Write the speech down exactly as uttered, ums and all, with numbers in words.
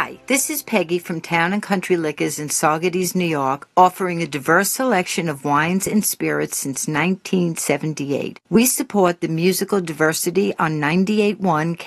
Hi, this is Peggy from Town and Country Liquors in Saugerties, New York, offering a diverse selection of wines and spirits since nineteen seventy-eight. We support the musical diversity on ninety-eight point one